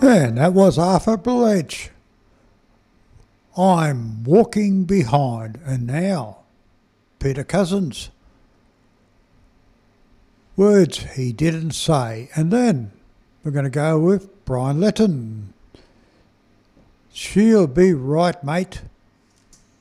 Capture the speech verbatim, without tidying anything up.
And that was Arthur Bledge. I'm walking behind. And now, Peter Cousins. Words he didn't say. And then we're going to go with Brian Letton. She'll be right, mate.